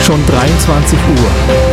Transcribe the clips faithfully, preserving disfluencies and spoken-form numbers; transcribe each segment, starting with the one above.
Schon dreiundzwanzig Uhr.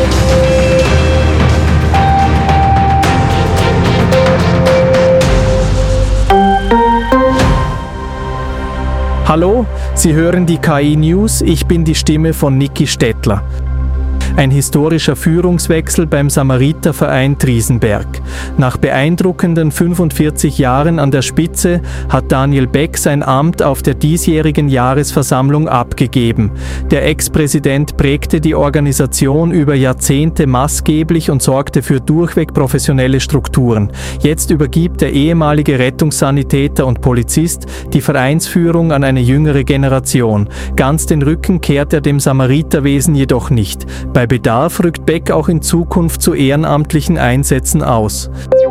Hallo, Sie hören die K I-News, ich bin die Stimme von Niki Stettler. Ein historischer Führungswechsel beim Samariterverein Triesenberg. Nach beeindruckenden fünfundvierzig Jahren an der Spitze hat Daniel Beck sein Amt auf der diesjährigen Jahresversammlung abgegeben. Der Ex-Präsident prägte die Organisation über Jahrzehnte maßgeblich und sorgte für durchweg professionelle Strukturen. Jetzt übergibt der ehemalige Rettungssanitäter und Polizist die Vereinsführung an eine jüngere Generation. Ganz den Rücken kehrt er dem Samariterwesen jedoch nicht. Bei Bedarf rückt Beck auch in Zukunft zu ehrenamtlichen Einsätzen aus.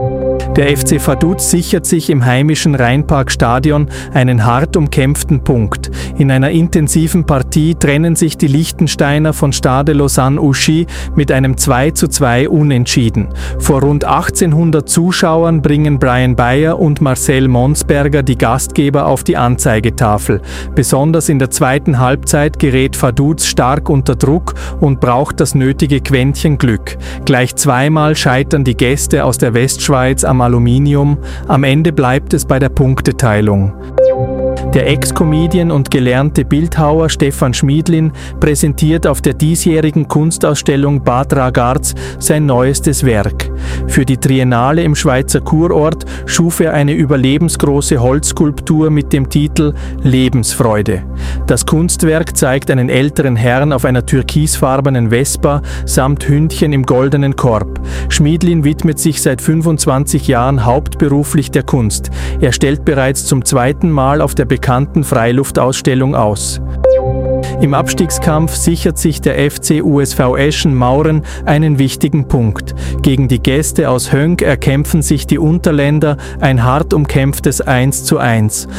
Der F C Vaduz sichert sich im heimischen Rheinparkstadion einen hart umkämpften Punkt. In einer intensiven Partie trennen sich die Liechtensteiner von Stade Lausanne-Ouchy mit einem zwei zu zwei Unentschieden. Vor rund achtzehnhundert Zuschauern bringen Brian Bayer und Marcel Monsberger die Gastgeber auf die Anzeigetafel. Besonders in der zweiten Halbzeit gerät Vaduz stark unter Druck und braucht das nötige Quäntchen Glück. Gleich zweimal scheitern die Gäste aus der Westschweiz am Aluminium. Am Ende bleibt es bei der Punkteteilung. Der Ex-Comedian und gelernte Bildhauer Stefan Schmiedlin präsentiert auf der diesjährigen Kunstausstellung Bad Ragaz sein neuestes Werk. Für die Triennale im Schweizer Kurort schuf er eine überlebensgroße Holzskulptur mit dem Titel Lebensfreude. Das Kunstwerk zeigt einen älteren Herrn auf einer türkisfarbenen Vespa samt Hündchen im goldenen Korb. Schmiedlin widmet sich seit fünfundzwanzig Jahren hauptberuflich der Kunst. Er stellt bereits zum zweiten Mal auf der bekannten Freiluftausstellung aus. Im Abstiegskampf sichert sich der F C U S V Eschen-Mauren einen wichtigen Punkt. Gegen die Gäste aus Hönk erkämpfen sich die Unterländer ein hart umkämpftes eins zu eins.